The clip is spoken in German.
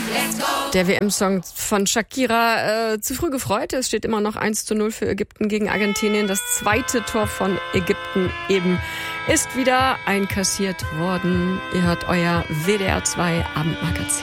Der WM-Song von Shakira zu früh gefreut. Es steht immer noch 1:0 für Ägypten gegen Argentinien. Das zweite Tor von Ägypten eben ist wieder einkassiert worden. Ihr hört euer WDR 2 Abendmagazin.